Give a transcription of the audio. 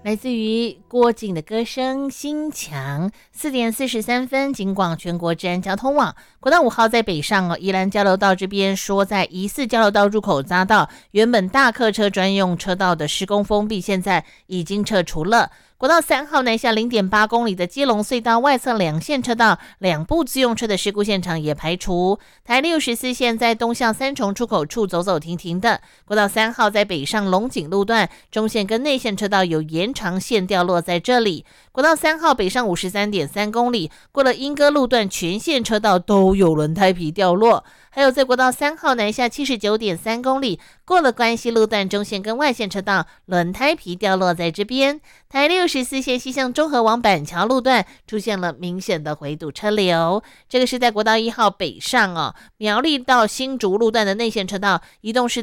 来自于郭靖的歌声心墙。4点43分，警广全国治安交通网国道5号在北上宜兰交流道这边说，在疑似交流道入口匝道原本大客车专用车道的施工封闭，现在已经撤除了。国道3号南下 0.8 公里的基隆隧道外侧两线车道2部自用车的事故现场也排除。台64线在东向三重出口处走走停停的。国道3号在北上龙井路段中线跟内线车道有延长线掉落在这里。国道3号北上 53.3 公里，过了莺歌路段全线车道都有轮胎皮掉落。还有在国道3号南下 79.3 公里，过了关西路段中线跟外线车道轮胎皮掉落在这边。台64线西向中和往板桥路段出现了明显的回堵车流，这个是在国道1号北上苗栗到新竹路段的内线车道移动式